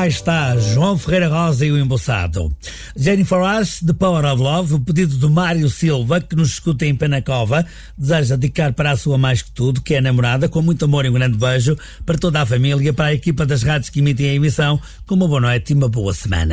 Cá está João Ferreira Rosa e o Embuçado. Jennifer Rush, The Power of Love, o pedido do Mário Silva, que nos escuta em Penacova, deseja dedicar para a sua mais que tudo, que é a namorada, com muito amor e um grande beijo para toda a família, para a equipa das rádios que emitem a emissão, com uma boa noite e uma boa semana.